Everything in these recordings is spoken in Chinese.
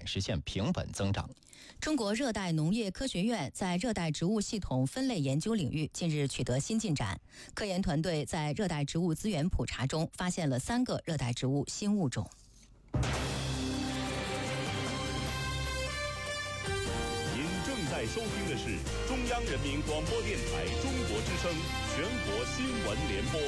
产实现平稳增长。 中国热带农业科学院在热带植物系统分类研究领域近日取得新进展，科研团队在热带植物资源普查中发现了3个热带植物新物种。 您正在收听的是中央人民广播电台中国之声全国新闻联播。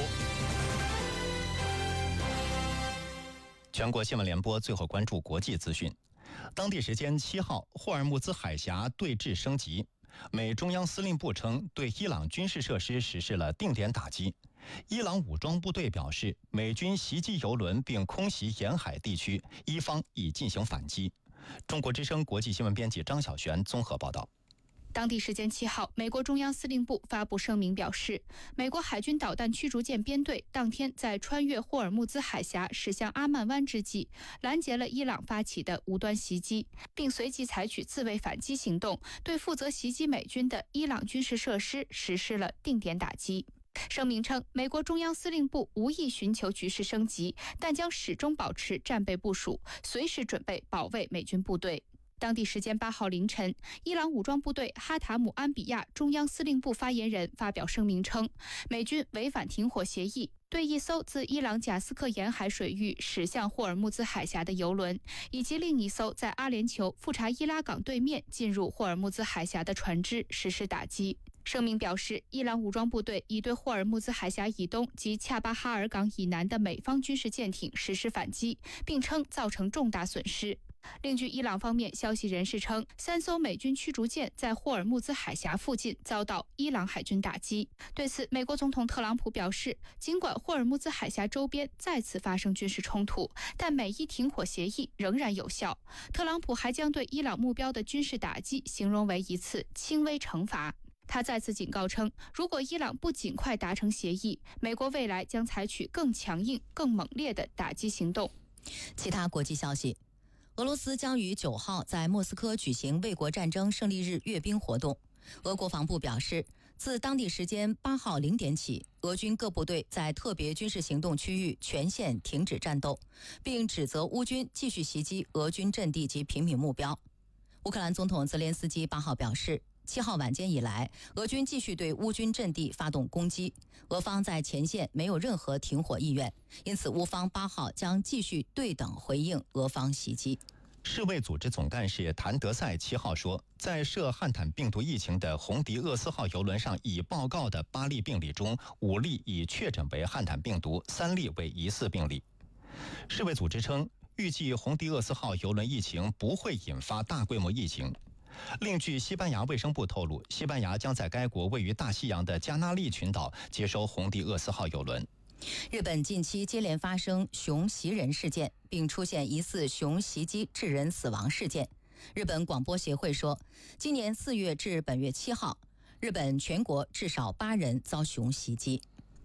全国新闻联播最后关注国际资讯。当地时间7号，霍尔木兹海峡对峙升级。美中央司令部称，对伊朗军事设施实施了定点打击。伊朗武装部队表示，美军袭击油轮并空袭沿海地区，伊方已进行反击。中国之声国际新闻编辑张晓璇综合报道。 当地时间7号，美国中央司令部发布声明表示，美国海军导弹驱逐舰编队当天在穿越霍尔木兹海峡驶向阿曼湾之际，拦截了伊朗发起的无端袭击，并随即采取自卫反击行动，对负责袭击美军的伊朗军事设施实施了定点打击。声明称，美国中央司令部无意寻求局势升级，但将始终保持战备部署，随时准备保卫美军部队。当地时间8号凌晨，伊朗武装部队哈塔姆安比亚中央司令部发言人发表声明称，美军违反停火协议，对一艘自伊朗贾斯克沿海水域驶向霍尔木兹海峡的油轮，以及另一艘在阿联酋富查伊拉港对面进入霍尔木兹海峡的船只实施打击。声明表示，伊朗武装部队已对霍尔木兹海峡以东及恰巴哈尔港以南的美方军事舰艇实施反击，并称造成重大损失。另据伊朗方面消息人士称，3艘美军驱逐舰在霍尔木兹海峡附近遭到伊朗海军打击。对此，美国总统特朗普表示，尽管霍尔木兹海峡周边再次发生军事冲突，但美伊停火协议仍然有效。特朗普还将对伊朗目标的军事打击形容为一次轻微惩罚。他再次警告称，如果伊朗不尽快达成协议，美国未来将采取更强硬、更猛烈的打击行动。 其他国际消息，俄罗斯将于9号在莫斯科举行卫国战争胜利日阅兵活动。俄国防部表示，自当地时间8号0点起，俄军各部队在特别军事行动区域全线停止战斗，并指责乌军继续袭击俄军阵地及平民目标。乌克兰总统泽连斯基8号表示，7号晚间以来，俄军继续对乌军阵地发动攻击，俄方在前线没有任何停火意愿，因此乌方8号将继续对等回应俄方袭击。 世卫组织总干事谭德赛7号说，在涉汉坦病毒疫情的红迪厄斯号邮轮上已报告的8例病例中，5例已确诊为汉坦病毒，3例为疑似病例。世卫组织称，预计红迪厄斯号邮轮疫情不会引发大规模疫情。另据西班牙卫生部透露，西班牙将在该国位于大西洋的加那利群岛接收红迪厄斯号邮轮。 日本近期接连发生熊袭人事件，并出现疑似熊袭击致人死亡事件。日本广播协会说，今年4月至本月7号，日本全国至少8人遭熊袭击。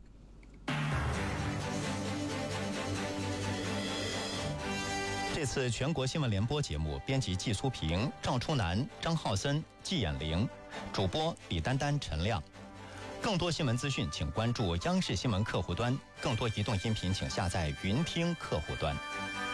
这次全国新闻联播节目，编辑季苏平、赵初南、张浩森、季衍玲，主播李丹丹、陈亮。更多新闻资讯，请关注央视新闻客户端；更多移动音频，请下载云听客户端。